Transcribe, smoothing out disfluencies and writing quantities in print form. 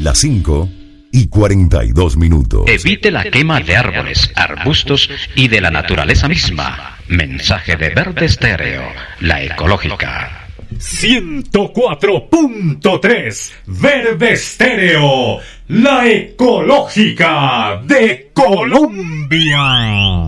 Las 5:42. Evite la quema de árboles, arbustos y de la naturaleza misma. Mensaje de Verde Estéreo, la ecológica. 104.3 Verde Estéreo, la ecológica de Colombia.